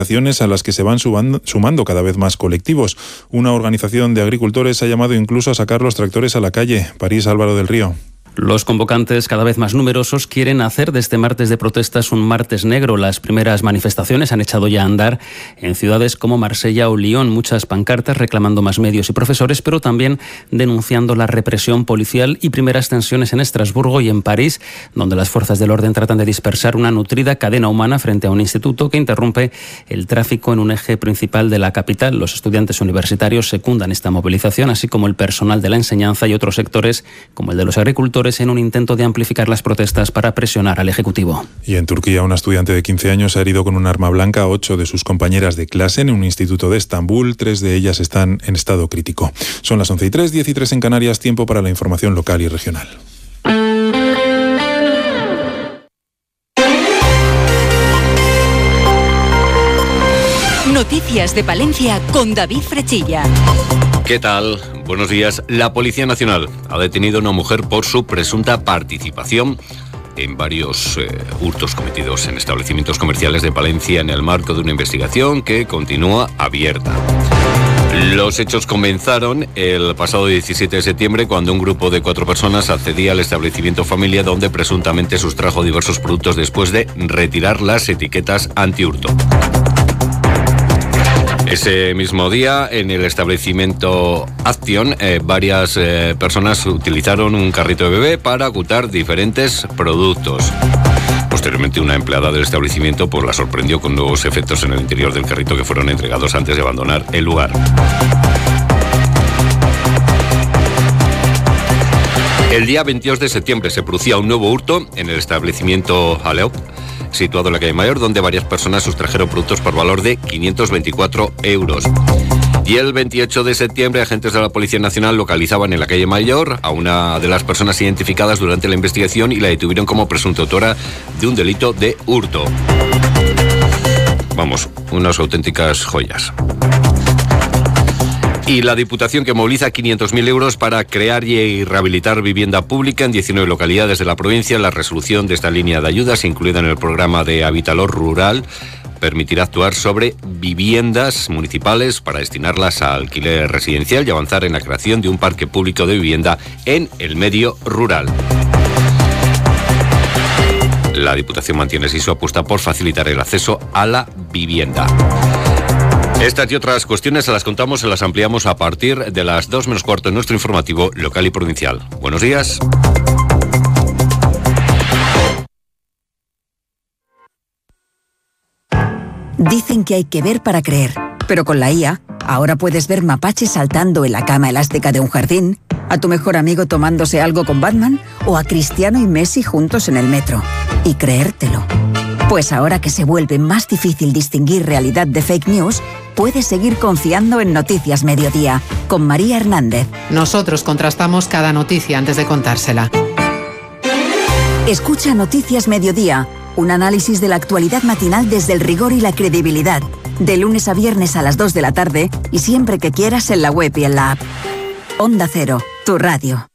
a las que se van sumando cada vez más colectivos. Una organización de agricultores ha llamado incluso a sacar los tractores a la calle. París, Álvaro del Río. Los convocantes, cada vez más numerosos, quieren hacer de este martes de protestas un martes negro. Las primeras manifestaciones han echado ya a andar en ciudades como Marsella o Lyon. Muchas pancartas reclamando más medios y profesores, pero también denunciando la represión policial y primeras tensiones en Estrasburgo y en París, donde las fuerzas del orden tratan de dispersar una nutrida cadena humana frente a un instituto que interrumpe el tráfico en un eje principal de la capital. Los estudiantes universitarios secundan esta movilización, así como el personal de la enseñanza y otros sectores, como el de los agricultores, en un intento de amplificar las protestas para presionar al Ejecutivo. Y en Turquía, una estudiante de 15 años ha herido con un arma blanca a 8 de sus compañeras de clase en un instituto de Estambul. 3 de ellas están en estado crítico. Son las 11:03, 10:03 en Canarias, tiempo para la información local y regional. Noticias de Palencia con David Frechilla. ¿Qué tal? Buenos días. La Policía Nacional ha detenido a una mujer por su presunta participación en varios hurtos cometidos en establecimientos comerciales de Palencia en el marco de una investigación que continúa abierta. Los hechos comenzaron el pasado 17 de septiembre cuando un grupo de 4 personas accedía al establecimiento Familia, donde presuntamente sustrajo diversos productos después de retirar las etiquetas antihurto. Ese mismo día, en el establecimiento Action, varias personas utilizaron un carrito de bebé para ocultar diferentes productos. Posteriormente, una empleada del establecimiento la sorprendió con nuevos efectos en el interior del carrito que fueron entregados antes de abandonar el lugar. El día 22 de septiembre se producía un nuevo hurto en el establecimiento Aleop, situado en la calle Mayor, donde varias personas sustrajeron productos por valor de 524 euros. Y el 28 de septiembre, agentes de la Policía Nacional localizaban en la calle Mayor a una de las personas identificadas durante la investigación y la detuvieron como presunta autora de un delito de hurto. Vamos, unas auténticas joyas. Y la Diputación, que moviliza 500.000 euros para crear y rehabilitar vivienda pública en 19 localidades de la provincia. La resolución de esta línea de ayudas, incluida en el programa de Habitalor Rural, permitirá actuar sobre viviendas municipales para destinarlas a alquiler residencial y avanzar en la creación de un parque público de vivienda en el medio rural. La Diputación mantiene así su apuesta por facilitar el acceso a la vivienda. Estas y otras cuestiones se las contamos, se las ampliamos a partir de las 2 menos cuarto en nuestro informativo local y provincial. Buenos días. Dicen que hay que ver para creer, pero con la IA, ahora puedes ver mapaches saltando en la cama elástica de un jardín, a tu mejor amigo tomándose algo con Batman o a Cristiano y Messi juntos en el metro. Y creértelo. Pues ahora que se vuelve más difícil distinguir realidad de fake news, puedes seguir confiando en Noticias Mediodía, con María Hernández. Nosotros contrastamos cada noticia antes de contársela. Escucha Noticias Mediodía, un análisis de la actualidad matinal desde el rigor y la credibilidad, de lunes a viernes a las 2 de la tarde y siempre que quieras en la web y en la app. Onda Cero, tu radio.